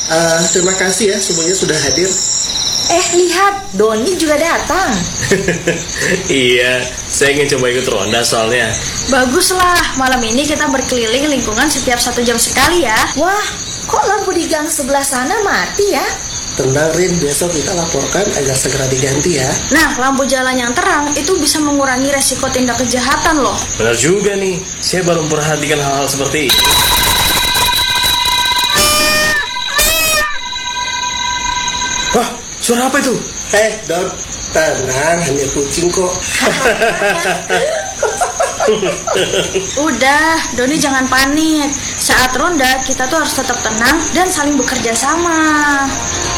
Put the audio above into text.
Terima kasih ya semuanya sudah hadir. Lihat, Doni juga datang. Iya, saya ingin coba ikut ronda soalnya. Baguslah, malam ini kita berkeliling lingkungan setiap 1 jam sekali ya. Wah, kok lampu di gang sebelah sana mati ya? Tenang Rin, besok kita laporkan agar segera diganti ya. Nah, lampu jalan yang terang itu bisa mengurangi resiko tindak kejahatan loh. Benar juga nih, saya baru memperhatikan hal-hal seperti ini. Wah, suara apa itu? Don, tenang, hanya kucing kok. Udah, Doni jangan panik. Saat ronda, kita tuh harus tetap tenang dan saling bekerja sama.